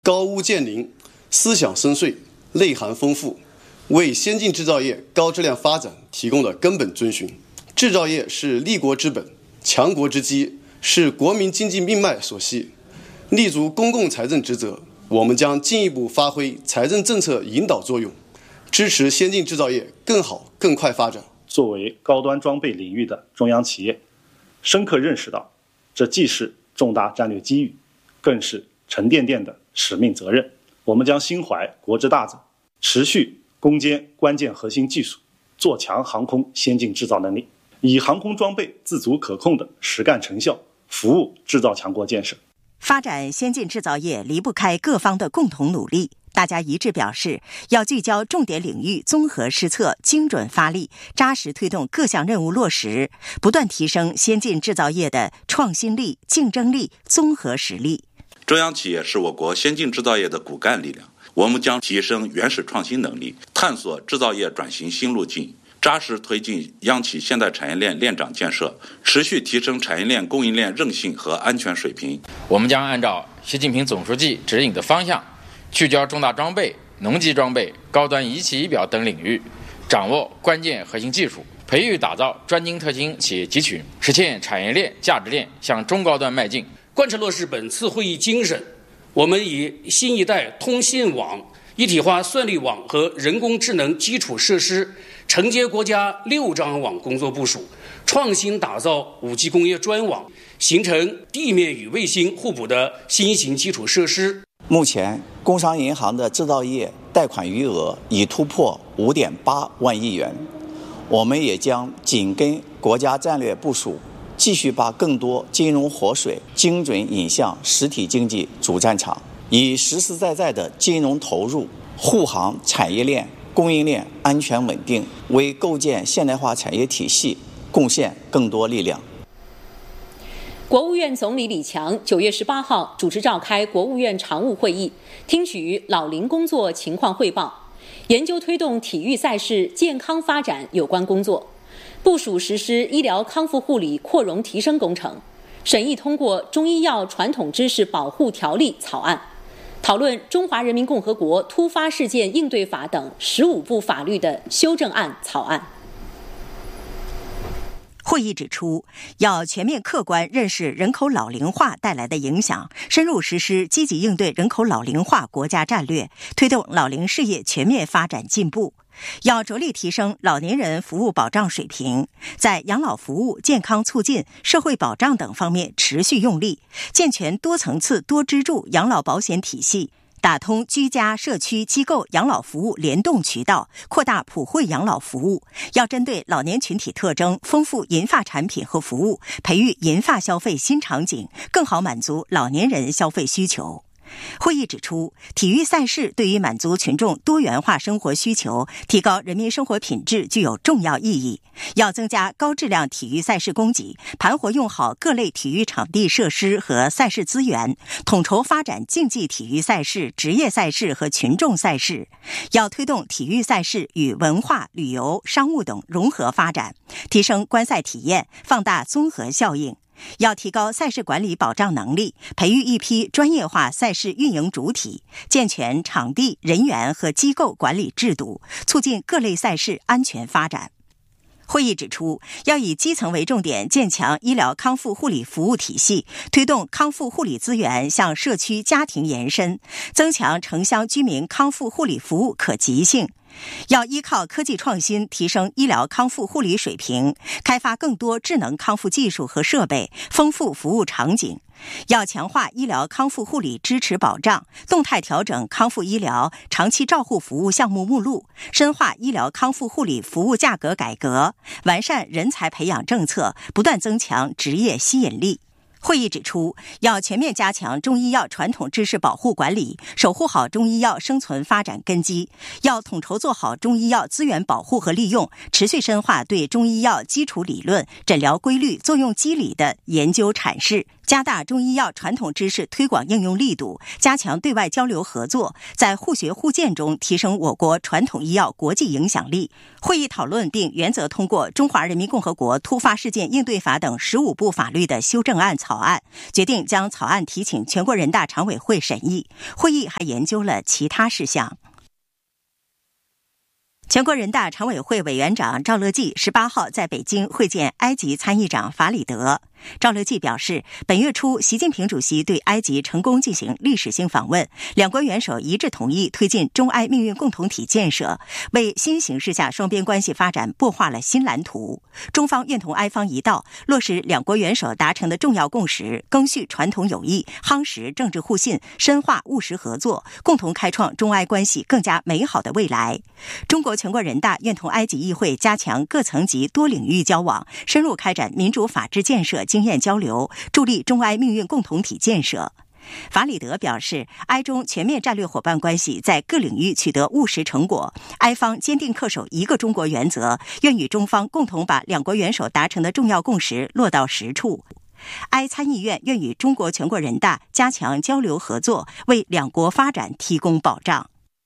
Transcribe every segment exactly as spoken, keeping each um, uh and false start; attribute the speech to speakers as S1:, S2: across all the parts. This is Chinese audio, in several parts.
S1: 高屋建瓴，思想深邃，内涵丰富，为先进制造业高质量发展提供了根本遵循。制造业是立国之本，强国之基，是国民经济命脉所系。立足公共财政职责，我们将进一步发挥财政政策引导作用，支持先进制造业更好更快发展。
S2: 作为高端装备领域的中央企业，深刻认识到，这既是重大战略机遇，更是沉甸甸的使命责任。我们将心怀国之大责，持续攻坚关键核心技术，做强航空先进制造能力，以航空装备自主可控的实干成效，服务制造强国建设。
S3: 发展先进制造业离不开各方的共同努力。大家一致表示，要聚焦重点领域，综合施策，精准发力，扎实推动各项任务落实，不断提升先进制造业的创新力、竞争力、综合实力。
S4: 中央企业是我国先进制造业的骨干力量，我们将提升原始创新能力，探索制造业转型新路径，扎实推进央企现代产业链链长建设，持续提升产业链供应链韧性和安全水平。
S5: 我们将按照习近平总书记指引的方向，聚焦重大装备、农机装备、高端仪器仪表等领域，掌握关键核心技术，培育打造专精特精企业集群，实现产业链价值链向中高端迈进。
S6: 贯彻落实本次会议精神，我们以新一代通信网、一体化算力网和人工智能基础设施承接国家六张网工作部署，创新打造 五 G 工业专网，形成地面与卫星互补的新型基础设施。
S7: 目前，工商银行的制造业贷款余额已突破 五点八万亿元。我们也将紧跟国家战略部署，继续把更多金融活水精准引向实体经济主战场，以实实在在的金融投入护航产业链、供应链安全稳定，为构建现代化产业体系贡献更多力量。
S8: 国务院总理李强九月十八号主持召开国务院常务会议，听取老龄工作情况汇报，研究推动体育赛事健康发展有关工作，部署实施医疗康复护理扩容提升工程，审议通过《中医药传统知识保护条例》草案，讨论《中华人民共和国突发事件应对法》等十五部法律的修正案草案。
S3: 会议指出，要全面客观认识人口老龄化带来的影响，深入实施积极应对人口老龄化国家战略，推动老龄事业全面发展进步。要着力提升老年人服务保障水平，在养老服务、健康促进、社会保障等方面持续用力，健全多层次多支柱养老保险体系，打通居家、社区、机构养老服务联动渠道，扩大普惠养老服务。要针对老年群体特征，丰富银发产品和服务，培育银发消费新场景，更好满足老年人消费需求。会议指出，体育赛事对于满足群众多元化生活需求、提高人民生活品质具有重要意义。要增加高质量体育赛事供给，盘活用好各类体育场地设施和赛事资源，统筹发展竞技体育赛事、职业赛事和群众赛事。要推动体育赛事与文化、旅游、商务等融合发展，提升观赛体验，放大综合效应。要提高赛事管理保障能力，培育一批专业化赛事运营主体，健全场地、人员和机构管理制度，促进各类赛事安全发展。会议指出，要以基层为重点，建强医疗康复护理服务体系，推动康复护理资源向社区家庭延伸，增强城乡居民康复护理服务可及性。要依靠科技创新提升医疗康复护理水平，开发更多智能康复技术和设备，丰富服务场景。要强化医疗康复护理支持保障，动态调整康复医疗长期照护服务项目目录，深化医疗康复护理服务价格改革，完善人才培养政策，不断增强职业吸引力。会议指出，要全面加强中医药传统知识保护管理，守护好中医药生存发展根基。要统筹做好中医药资源保护和利用，持续深化对中医药基础理论、诊疗规律、作用机理的研究阐释， 加大中医药传统知识推广应用力度，加强对外交流合作，在互学互鉴中提升我国传统医药国际影响力。会议讨论并原则通过《中华人民共和国突发事件应对法》等十五部法律的修正案草案，决定将草案提请全国人大常委会审议。会议还研究了其他事项。全国人大常委会委员长赵乐际十八号在北京会见埃及参议长法里德。赵乐际表示，本月初，习近平主席对埃及成功进行历史性访问，两国元首一致同意推进中埃命运共同体建设，为新形势下双边关系发展擘画了新蓝图。中方愿同埃方一道，落实两国元首达成的重要共识，赓续传统友谊，夯实政治互信，深化务实合作，共同开创中埃关系更加美好的未来。中国全国人大愿同埃及议会加强各层级多领域交往，深入开展民主法治建设经验交流，助力中埃命运共同体建设。法里德表示，埃中全面战略伙伴关系在各领域取得务实成果，埃方坚定恪守一个中国原则，愿与中方共同把两国元首达成的重要共识落到实处。埃参议院愿与中国全国人大加强交流合作，为两国发展提供保障。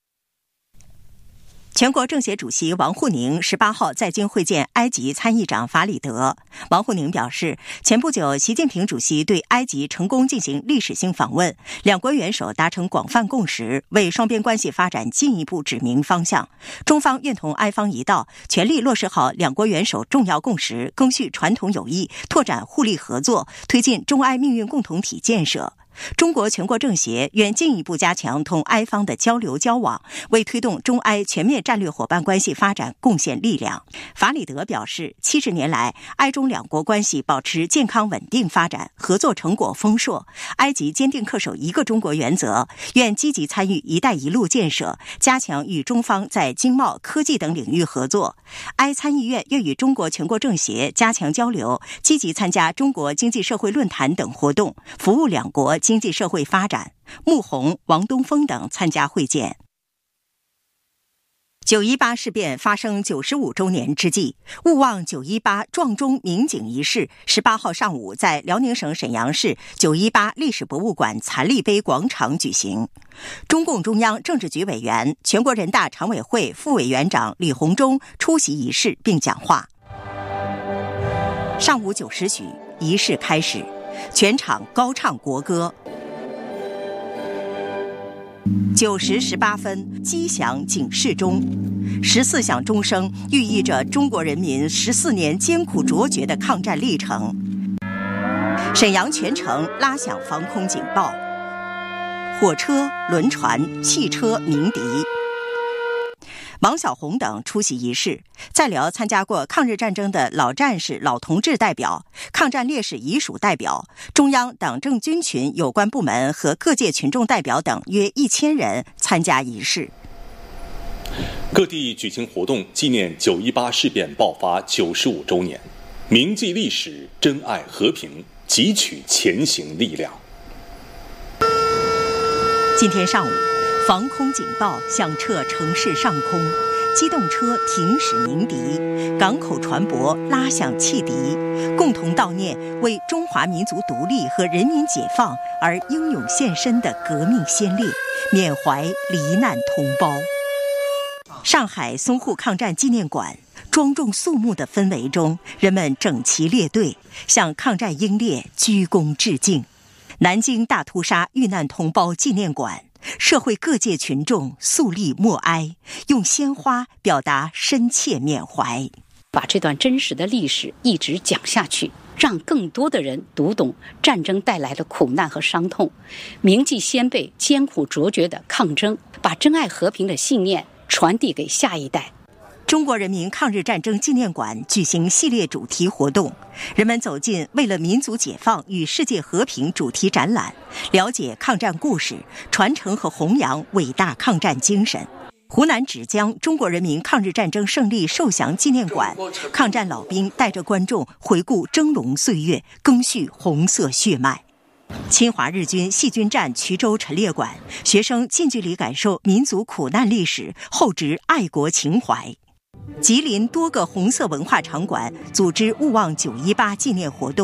S3: 全国政协主席王沪宁十八号在京会见埃及参议长法里德。王沪宁表示，前不久习近平主席对埃及成功进行历史性访问，两国元首达成广泛共识，为双边关系发展进一步指明方向。中方愿同埃方一道，全力落实好两国元首重要共识，赓续传统友谊，拓展互利合作，推进中埃命运共同体建设。中国全国政协愿进一步加强同埃方的交流交往，为推动中埃全面战略伙伴关系发展贡献力量。法里德表示，七十年来，埃中两国关系保持健康稳定发展，合作成果丰硕。埃及坚定恪守一个中国原则，愿积极参与“一带一路”建设，加强与中方在经贸、科技等领域合作。埃参议院愿与中国全国政协加强交流，积极参加中国经济社会论坛等活动，服务两国经济社会发展。穆虹、王东峰等参加会见。九一八事变发生九十五周年之际，勿忘九一八撞钟鸣警仪式十八号上午在辽宁省沈阳市九一八历史博物馆残立碑广场举行。中共中央政治局委员、全国人大常委会副委员长李鸿忠出席仪式并讲话。上午九时许，仪式开始，全场高唱国歌。九时十八分，击响警示钟，十四响钟声寓意着中国人民十四年艰苦卓绝的抗战历程。沈阳全城拉响防空警报，火车、轮船、汽车鸣笛。王小红等出席仪式，在辽参加过抗日战争的老战士、老同志代表、抗战烈士遗属代表、中央党政军群有关部门和各界群众代表等约一千人参加仪式。
S9: 各地举行活动，纪念九一八事变爆发九十五周年，铭记历史，珍爱和平，汲取前行力量。
S3: 今天上午，防空警报响彻城市上空，机动车停驶鸣笛，港口船舶拉响汽笛，共同悼念为中华民族独立和人民解放而英勇献身的革命先烈，缅怀罹难同胞。上海淞沪抗战纪念馆庄重肃穆的氛围中，人们整齐列队，向抗战英烈鞠躬致敬。南京大屠杀遇难同胞纪念馆，社会各界群众肃立默哀，用鲜花表达深切缅怀。
S10: 把这段真实的历史一直讲下去，让更多的人读懂战争带来的苦难和伤痛，铭记先辈艰苦卓绝的抗争，把珍爱和平的信念传递给下一代。
S3: 中国人民抗日战争纪念馆举行系列主题活动，人们走进为了民族解放与世界和平主题展览，了解抗战故事，传承和弘扬伟大抗战精神。湖南芷江中国人民抗日战争胜利受降纪念馆，抗战老兵带着观众回顾峥嵘岁月，赓续红色血脉。侵华日军细菌战衢州陈列馆，学生近距离感受民族苦难历史，厚植爱国情怀。吉林多个红色文化场馆组织勿忘九一八纪念活动，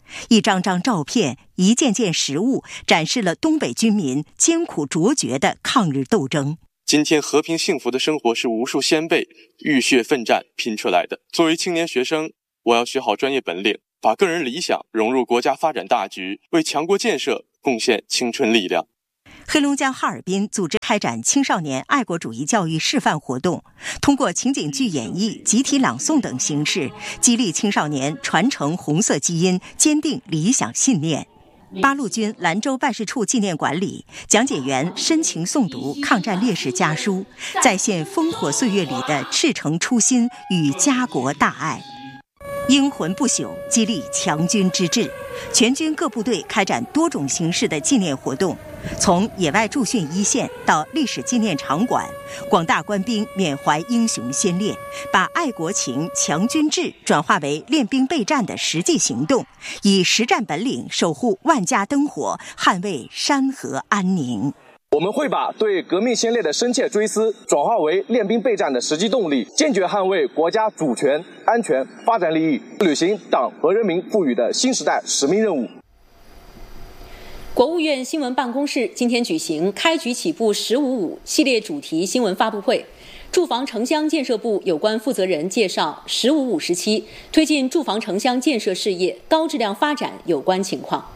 S3: 一张张照片，一件件实物，展示了东北军民艰苦卓绝的抗日斗争。
S11: 今天和平幸福的生活是无数先辈浴血奋战拼出来的。作为青年学生，我要学好专业本领，把个人理想融入国家发展大局，为强国建设贡献青春力量。
S3: 黑龙江哈尔滨组织开展青少年爱国主义教育示范活动，通过情景剧演绎、集体朗诵等形式，激励青少年传承红色基因，坚定理想信念。八路军兰州办事处纪念馆里，讲解员深情诵读抗战烈士家书，再现烽火岁月里的赤诚初心与家国大爱。英魂不朽，激励强军之志。全军各部队开展多种形式的纪念活动，从野外驻训一线到历史纪念场馆，广大官兵缅怀英雄先烈，把爱国情、强军志转化为练兵备战的实际行动，以实战本领守护万家灯火，捍卫山河安宁。
S12: 我们会把对革命先烈的深切追思转化为练兵备战的实际动力，坚决捍卫国家主权、安全、发展利益，履行党和人民赋予的新时代使命任务。
S8: 国务院新闻办公室今天举行开局起步十五五系列主题新闻发布会，住房城乡建设部有关负责人介绍十五五时期推进住房城乡建设事业高质量发展有关情况。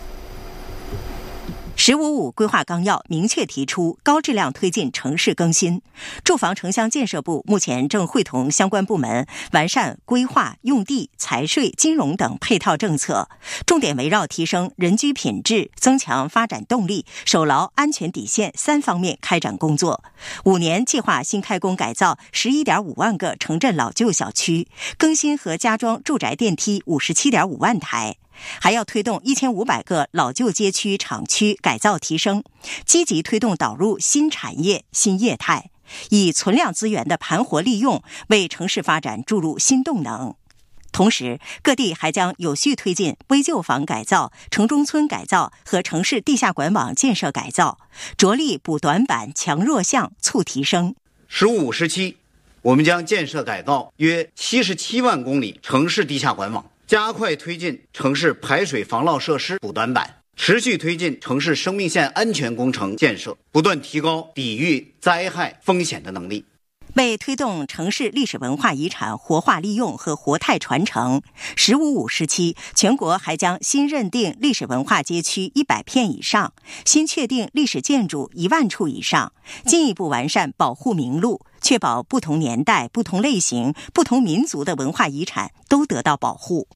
S3: 十五五规划纲要明确提出高质量推进城市更新，住房城乡建设部目前正会同相关部门完善规划、用地、财税、金融等配套政策，重点围绕提升人居品质、增强发展动力、守牢安全底线三方面开展工作。五年计划新开工改造十一点五万个城镇老旧小区，更新和加装住宅电梯五十七点五万台。还要推动一千五百个老旧街区厂区改造提升，积极推动导入新产业新业态，以存量资源的盘活利用为城市发展注入新动能。同时，各地还将有序推进危旧房改造、城中村改造和城市地下管网建设改造，着力补短板、强弱项、促提升。
S13: 十五时期，我们将建设改造约七十七万公里城市地下管网，加快推进城市排水防涝设施补短板，持续推进城市生命线安全工程建设，不断提高抵御灾害风险的能力。
S3: 为推动城市历史文化遗产活化利用和活态传承，十五五时期，全国还将新认定历史文化街区一百片以上，新确定历史建筑一万处以上，进一步完善保护名录，确保不同年代、不同类型、不同民族的文化遗产都得到保护。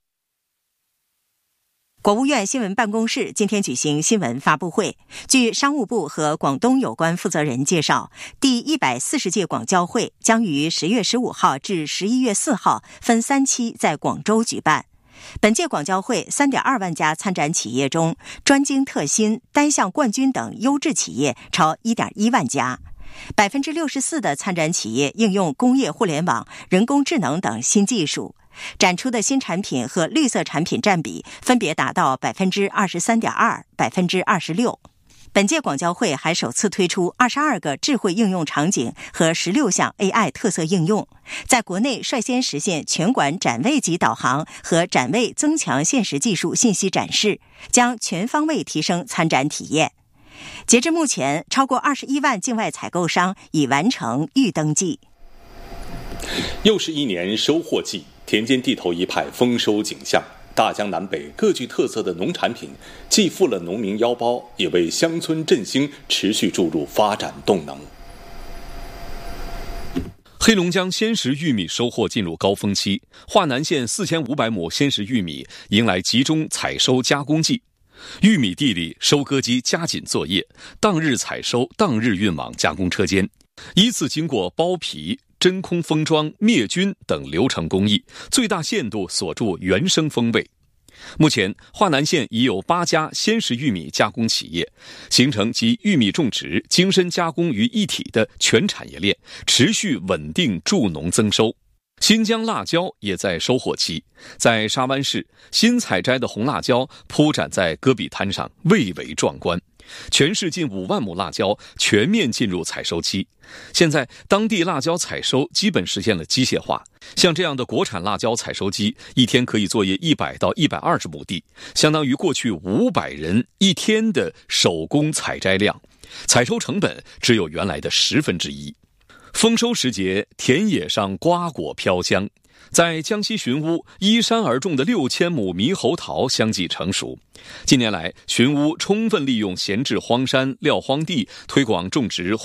S3: 国务院新闻办公室今天举行新闻发布会，据商务部和广东有关负责人介绍，第一百四十届广交会将于十月十五号至十一月四号分三期在广州举办。本届广交会 三点二万家参展企业中，专精特新、单项冠军等优质企业超 一点一万家。百分之六十四的参展企业应用工业互联网、人工智能等新技术，展出的新产品和绿色产品占比分别达到百分之二十三点二、百分之二十六。本届广交会还首次推出二十二个智慧应用场景和十六项 A I 特色应用，在国内率先实现全馆展位级导航和展位增强现实技术信息展示，将全方位提升参展体验。截至目前，超过二十一万境外采购商已完成预登记。
S9: 又是一年收获季，田间地头一派丰收景象。大江南北各具特色的农产品，既富了农民腰包，也为乡村振兴持续注入发展动能。
S14: 黑龙江鲜食玉米收获进入高峰期，华南县四千五百亩鲜食玉米迎来集中采收加工季。玉米地里收割机加紧作业，当日采收当日运往加工车间，依次经过剥皮、真空封装、灭菌等流程工艺，最大限度锁住原生风味。目前，华南县已有八家鲜食玉米加工企业，形成集玉米种植、精深加工于一体的全产业链，持续稳定助农增收。新疆辣椒也在收获期，在沙湾市，新采摘的红辣椒铺展在戈壁滩上，蔚为壮观。 全市近五万亩辣椒全面进入采收期。现在当地辣椒采收基本实现了机械化，像这样的国产辣椒采收机一天可以作业一百到一百二十亩地，相当于过去五百人一天的手工采摘量，采收成本只有原来的十分之一。丰收时节，田野上瓜果飘香，在江西寻乌依山而种的六千亩猕猴桃相继成熟。近年来，寻乌充分利用闲置荒山、撂荒地，推广种植